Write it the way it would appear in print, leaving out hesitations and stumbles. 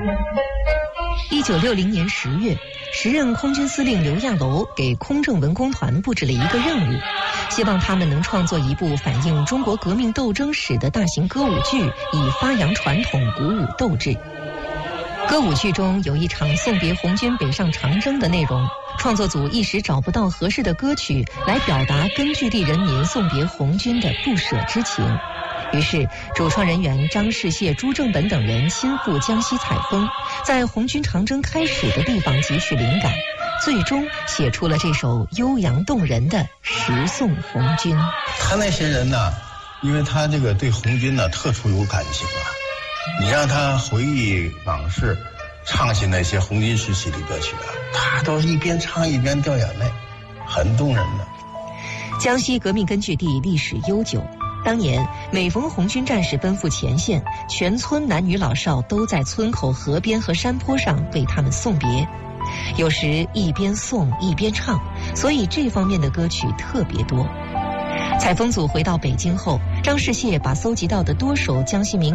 1960年10月，时任空军司令刘亚楼给空政文工团布置了一个任务，希望他们能创作一部反映中国革命斗争史的大型歌舞剧，以发扬传统，鼓舞斗志。歌舞剧中有一场送别红军北上长征的内容，创作组一时找不到合适的歌曲来表达根据地人民送别红军的不舍之情。于是主创人员张世燮、朱正本等人亲赴江西采风，在红军长征开始的地方汲取灵感，最终写出了这首悠扬动人的《十送红军》。 他那些人呢，因为他这个对红军呢特殊有感情啊，你让他回忆往事，唱起那些红军时期的歌曲啊，他都是一边唱一边掉眼泪，很动人的。 江西革命根据地历史悠久，当年每逢红军战士奔赴前线，全村男女老少都在村口、河边和山坡上为他们送别，有时一边送一边唱，所以这方面的歌曲特别多。采风组回到北京后，张世燮把搜集到的多首江西民